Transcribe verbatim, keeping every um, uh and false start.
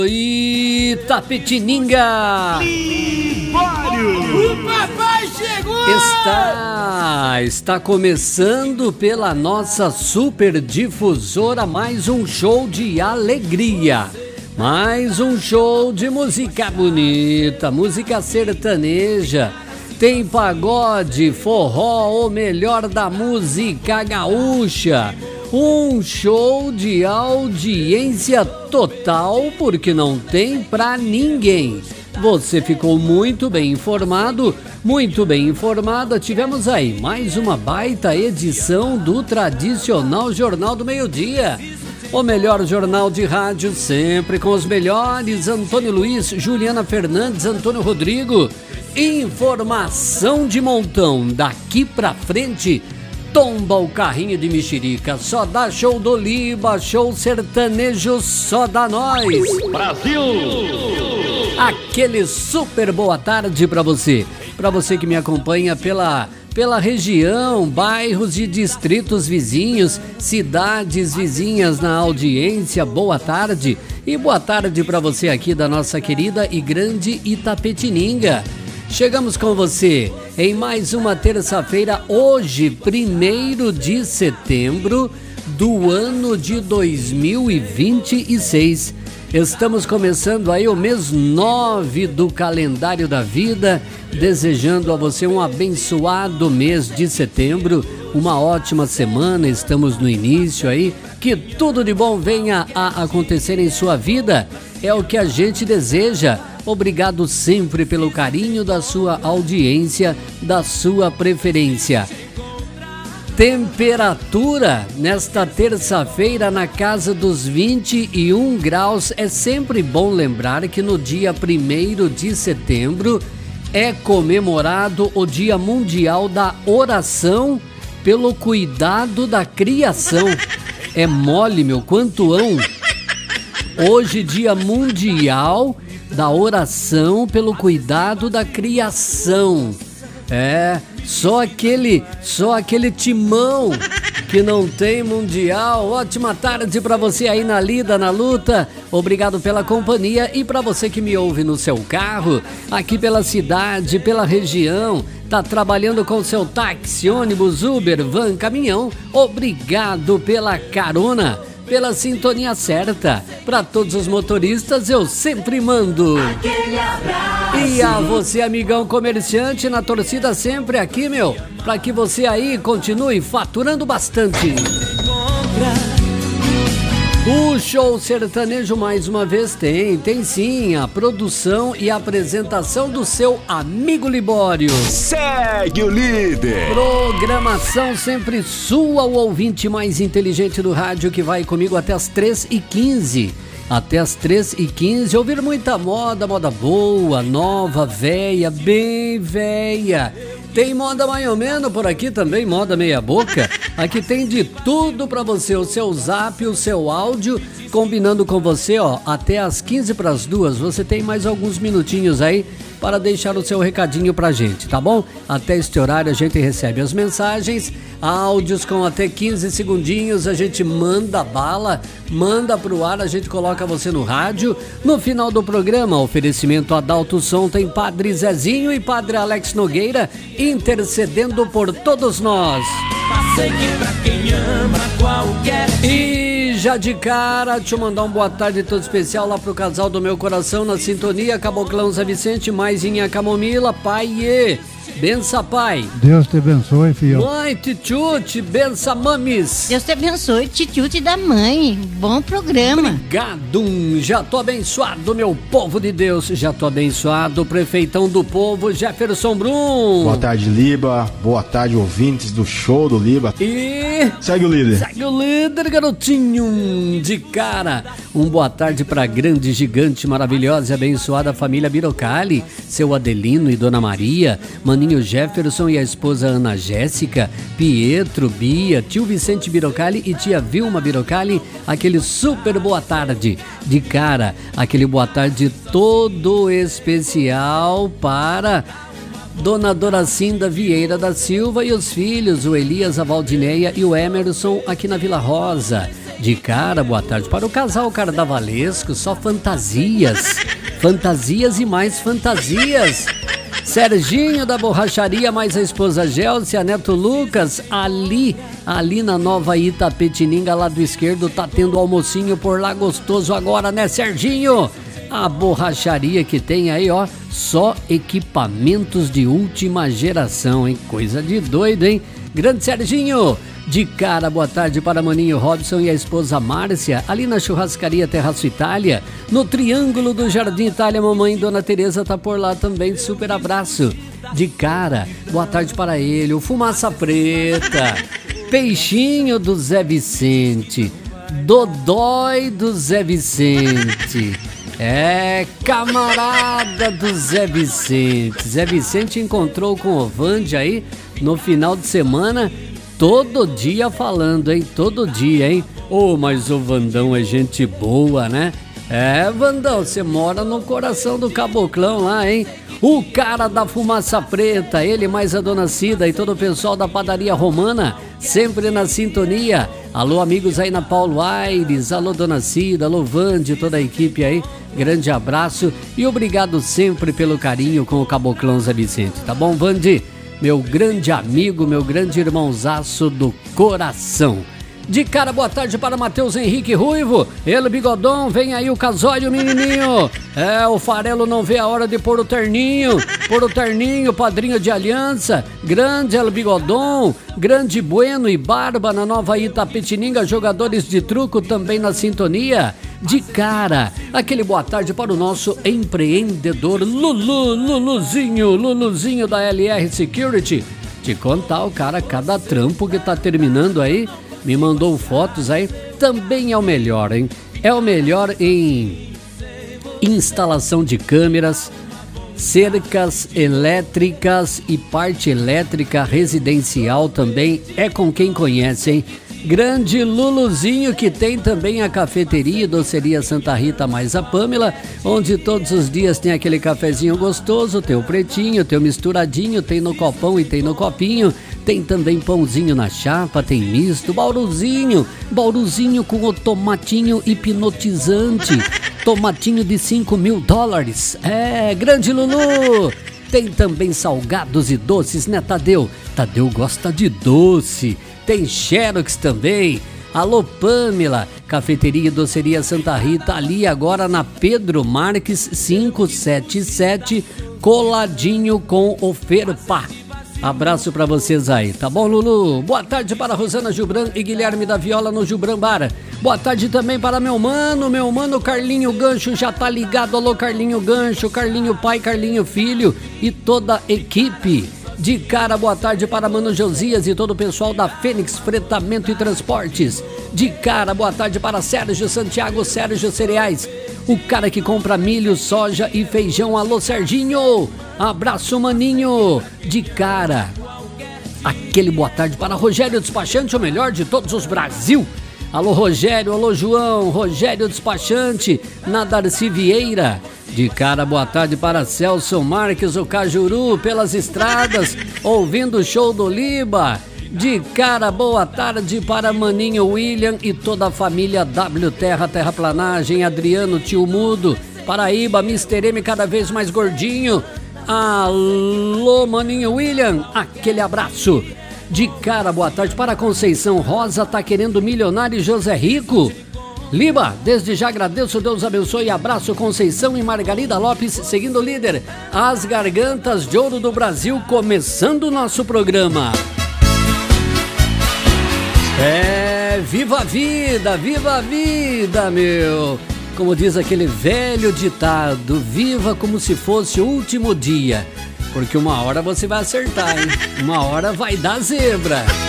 Itapetininga. Libório. O papai chegou. Está, está começando pela nossa super difusora mais um show de alegria. Mais um show de música bonita, música sertaneja. Tem pagode, forró, o melhor da música gaúcha. Um show de audiência total, porque não tem pra ninguém. Você ficou muito bem informado, muito bem informada. Tivemos aí mais uma baita edição do tradicional Jornal do Meio-Dia. O melhor jornal de rádio, sempre com os melhores. Antônio Luiz, Juliana Fernandes, Antônio Rodrigo. Informação de montão. Daqui pra frente, tomba o carrinho de mexerica. Só dá show do Liba, show sertanejo, só dá nós. Brasil! Aquele super boa tarde pra você. Pra você que me acompanha pela... pela região, bairros e distritos vizinhos, cidades vizinhas na audiência, boa tarde. E boa tarde para você aqui da nossa querida e grande Itapetininga. Chegamos com você em mais uma terça-feira, hoje, primeiro de setembro do ano de dois mil e vinte e seis. Estamos começando aí o mês nove do calendário da vida, desejando a você um abençoado mês de setembro, uma ótima semana, estamos no início aí, que tudo de bom venha a acontecer em sua vida, é o que a gente deseja. Obrigado sempre pelo carinho da sua audiência, da sua preferência. Temperatura nesta terça-feira na casa dos vinte e um graus. É sempre bom lembrar que no dia primeiro de setembro é comemorado o Dia Mundial da Oração pelo Cuidado da Criação. É mole, meu, quantoão. Hoje, Dia Mundial da Oração pelo Cuidado da Criação. É, só aquele, só aquele timão que não tem mundial. Ótima tarde para você aí na lida, na luta. Obrigado pela companhia e para você que me ouve no seu carro, aqui pela cidade, pela região, tá trabalhando com seu táxi, ônibus, Uber, van, caminhão. Obrigado pela carona, pela sintonia certa. Para todos os motoristas eu sempre mando. Aquele abraço. E a você, amigão comerciante, na torcida sempre aqui, meu, para que você aí continue faturando bastante. O show sertanejo mais uma vez tem, tem sim, a produção e a apresentação do seu amigo Libório. Segue o líder. Programação sempre sua, o ouvinte mais inteligente do rádio, que vai comigo até as três e quinze. Até as três e quinze, ouvir muita moda, moda boa, nova, véia, bem véia. Tem moda mais ou menos por aqui também, moda meia boca. Aqui tem de tudo pra você, o seu zap, o seu áudio, combinando com você, ó, até as quinze para as duas. Você tem mais alguns minutinhos aí para deixar o seu recadinho pra gente, tá bom? Até este horário a gente recebe as mensagens, áudios com até quinze segundinhos, a gente manda bala, manda pro ar, a gente coloca você no rádio. No final do programa, oferecimento Adalto Som, tem Padre Zezinho e Padre Alex Nogueira intercedendo por todos nós. E já de cara, deixa eu mandar uma boa tarde todo especial lá pro casal do meu coração na sintonia, Caboclão Zé Vicente, Maisinha Camomila, pai e bença pai. Deus te abençoe, filho. Mãe, tchutchute, bença mamis. Deus te abençoe, tchutchute da mãe. Bom programa. Obrigado, já tô abençoado, meu povo de Deus. Já tô abençoado, prefeitão do povo, Jefferson Brum. Boa tarde, Liba. Boa tarde, ouvintes do show do Liba. E segue o líder. Segue o líder, garotinho. De cara, um boa tarde pra grande, gigante, maravilhosa e abençoada família Birocali, seu Adelino e Dona Maria, Maninho Jefferson e a esposa Ana Jéssica, Pietro, Bia, tio Vicente Birocali e tia Vilma Birocali, aquele super boa tarde. De cara, aquele boa tarde todo especial para Dona Doracinda Vieira da Silva e os filhos, o Elias, a Valdineia e o Emerson, aqui na Vila Rosa. De cara, boa tarde para o casal carnavalesco, só fantasias, fantasias e mais fantasias. Serginho da borracharia, mais a esposa Gélcia, neto Lucas, ali, ali na Nova Itapetininga, lado esquerdo, tá tendo almocinho por lá gostoso agora, né, Serginho? A borracharia que tem aí, ó, só equipamentos de última geração, hein? Coisa de doido, hein? Grande Serginho! De cara, boa tarde para Maninho Robson e a esposa Márcia, ali na churrascaria Terraço Itália, no Triângulo do Jardim Itália. Mamãe Dona Tereza tá por lá também, super abraço. De cara, boa tarde para ele, o Fumaça Preta, Peixinho do Zé Vicente, Dodói do Zé Vicente, é, camarada do Zé Vicente. Zé Vicente encontrou com o Vande aí no final de semana, todo dia falando, hein? Todo dia, hein? Ô, oh, mas o Vandão é gente boa, né? É, Vandão, você mora no coração do caboclão lá, hein? O cara da Fumaça Preta, ele mais a Dona Cida e todo o pessoal da Padaria Romana, sempre na sintonia. Alô, amigos aí na Paulo Aires, alô, Dona Cida, alô, Vande, toda a equipe aí. Grande abraço e obrigado sempre pelo carinho com o caboclão Zé Vicente, tá bom, Vande? Meu grande amigo, meu grande irmãozaço do coração. De cara, boa tarde para Matheus Henrique Ruivo, ele Bigodão, vem aí o casório, menininho. É, o Farelo não vê a hora de pôr o terninho, pôr o terninho, padrinho de aliança. Grande El Bigodão, grande Bueno e Barba na Nova Itapetininga, jogadores de truco também na sintonia. De cara, aquele boa tarde para o nosso empreendedor Lulu, Luluzinho, Luluzinho da L R Security. Te contar, o cara, cada trampo que tá terminando aí, me mandou fotos aí, também é o melhor, hein? É o melhor em instalação de câmeras, cercas elétricas e parte elétrica residencial também, é com quem conhece, hein? Grande Luluzinho, que tem também a cafeteria e doceria Santa Rita mais a Pâmela, onde todos os dias tem aquele cafezinho gostoso, tem o pretinho, tem o misturadinho, tem no copão e tem no copinho, tem também pãozinho na chapa, tem misto, bauruzinho, bauruzinho com o tomatinho hipnotizante, tomatinho de cinco mil dólares, é, grande Lulu! Tem também salgados e doces, né, Tadeu? Tadeu gosta de doce. Tem Xerox também. Alô, Pâmela, cafeteria e doceria Santa Rita, ali agora na Pedro Marques quinhentos e setenta e sete, coladinho com o Ferpá. Abraço pra vocês aí, tá bom, Lulu? Boa tarde para Rosana Gilbran e Guilherme da Viola no Gilbran Bar. Boa tarde também para meu mano, meu mano Carlinho Gancho, já tá ligado. Alô, Carlinho Gancho, Carlinho pai, Carlinho filho e toda a equipe. De cara, boa tarde para Mano Josias e todo o pessoal da Fênix Fretamento e Transportes. De cara, boa tarde para Sérgio Santiago, Sérgio Cereais, o cara que compra milho, soja e feijão. Alô, Serginho, abraço, maninho. De cara, aquele boa tarde para Rogério Despachante, o melhor de todos os Brasil. Alô, Rogério, alô, João, Rogério Despachante, na Darcy Vieira. De cara, boa tarde para Celso Marques, o Cajuru, pelas estradas, ouvindo o show do Liba. De cara, boa tarde para Maninho William e toda a família W Terra, Terraplanagem, Adriano, Tio Mudo, Paraíba, mister M cada vez mais gordinho. Alô, Maninho William, aquele abraço. De cara, boa tarde para Conceição Rosa, tá querendo milionário e José Rico. Liba, desde já agradeço, Deus abençoe, abraço Conceição e Margarida Lopes, seguindo o líder, as Gargantas de Ouro do Brasil, começando o nosso programa. É, viva a vida, viva a vida, meu! Como diz aquele velho ditado, viva como se fosse o último dia, porque uma hora você vai acertar, hein? Uma hora vai dar zebra.